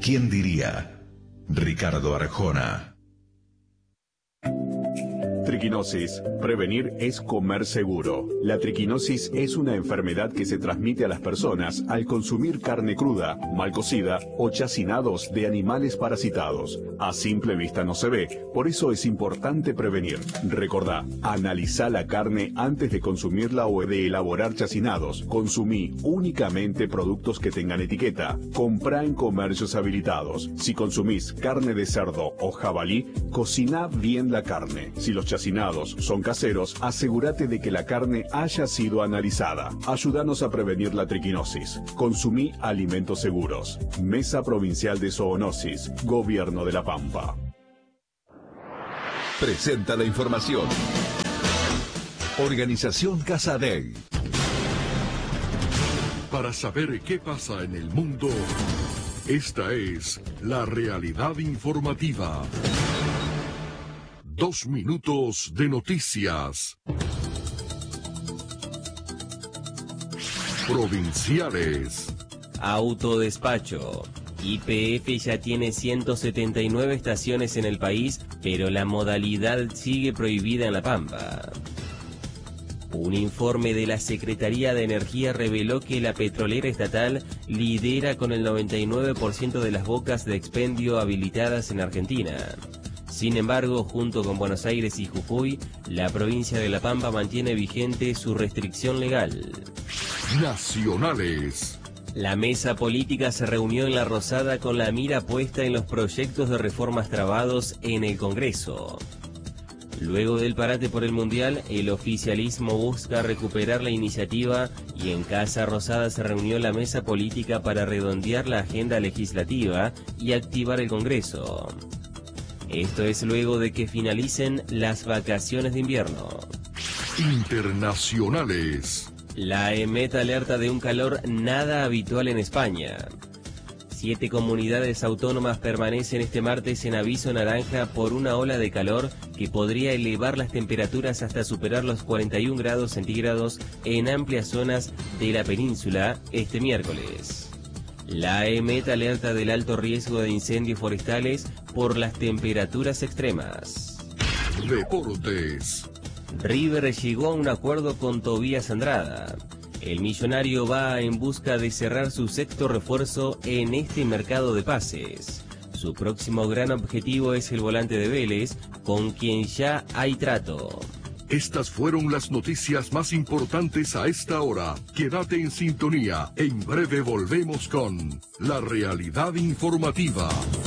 ¿Quién diría? Ricardo Arjona. Triquinosis. Prevenir es comer seguro. La triquinosis es una enfermedad que se transmite a las personas al consumir carne cruda, mal cocida o chacinados de animales parasitados. A simple vista no se ve, por eso es importante prevenir. Recordá, analizá la carne antes de consumirla o de elaborar chacinados. Consumí únicamente productos que tengan etiqueta. Comprá en comercios habilitados. Si consumís carne de cerdo o jabalí, cociná bien la carne. Si los chacinados son caseros, asegúrate de que la carne haya sido analizada. Ayúdanos a prevenir la triquinosis. Consumí alimentos seguros. Mesa Provincial de Zoonosis, Gobierno de La Pampa. Presenta la información. Organización Casa Dei. Para saber qué pasa en el mundo, esta es la realidad informativa. 2 minutos de noticias. Provinciales. Autodespacho. YPF ya tiene 179 estaciones en el país, pero la modalidad sigue prohibida en La Pampa. Un informe de la Secretaría de Energía reveló que la petrolera estatal lidera con el 99% de las bocas de expendio habilitadas en Argentina. Sin embargo, junto con Buenos Aires y Jujuy, la provincia de La Pampa mantiene vigente su restricción legal. Nacionales. La mesa política se reunió en La Rosada con la mira puesta en los proyectos de reformas trabados en el Congreso. Luego del parate por el Mundial, el oficialismo busca recuperar la iniciativa y en Casa Rosada se reunió la mesa política para redondear la agenda legislativa y activar el Congreso. Esto es luego de que finalicen las vacaciones de invierno. Internacionales. La EMET alerta de un calor nada habitual en España. 7 comunidades autónomas permanecen este martes en aviso naranja por una ola de calor que podría elevar las temperaturas hasta superar los 41 grados centígrados en amplias zonas de la península este miércoles. La EMET alerta del alto riesgo de incendios forestales por las temperaturas extremas. Deportes. River llegó a un acuerdo con Tobías Andrada. El millonario va en busca de cerrar su sexto refuerzo en este mercado de pases. Su próximo gran objetivo es el volante de Vélez, con quien ya hay trato. Estas fueron las noticias más importantes a esta hora. Quédate en sintonía. En breve volvemos con la realidad informativa.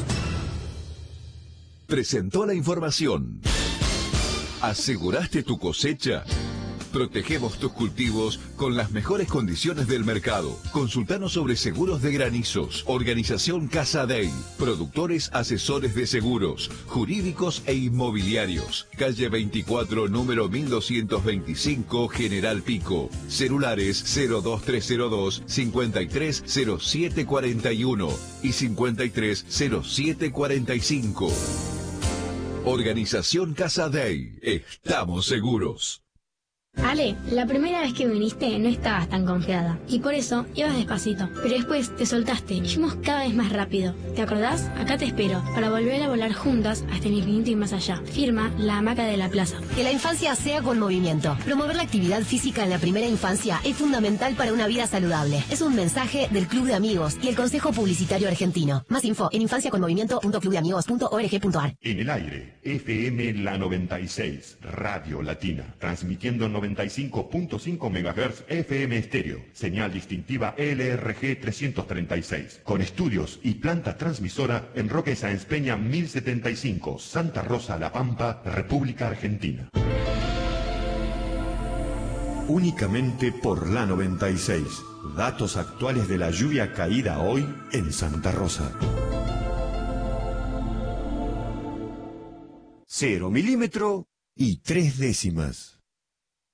Presentó la información. ¿Aseguraste tu cosecha? Protegemos tus cultivos con las mejores condiciones del mercado. Consultanos sobre seguros de granizos. Organización Casa Dei. Productores asesores de seguros, jurídicos e inmobiliarios. Calle 24, número 1225, General Pico. Celulares 02302 530741 y 530745. Organización Casa Dei. Estamos seguros. Ale, la primera vez que viniste no estabas tan confiada y por eso ibas despacito, pero después te soltaste y fuimos cada vez más rápido. ¿Te acordás? Acá te espero para volver a volar juntas hasta el infinito y más allá. Firma La Hamaca de la Plaza. Que la infancia sea con movimiento. Promover la actividad física en la primera infancia es fundamental para una vida saludable. Es un mensaje del Club de Amigos y el Consejo Publicitario Argentino. Más info en infanciaconmovimiento.clubdeamigos.org.ar. En el aire, FM La 96, Radio Latina, transmitiendo 95.5 MHz FM estéreo, señal distintiva LRG 336, con estudios y planta transmisora en Roque Sáenz Peña 1075, Santa Rosa, La Pampa, República Argentina. Únicamente por La 96, datos actuales de la lluvia caída hoy en Santa Rosa. 0 milímetros y 3 décimas.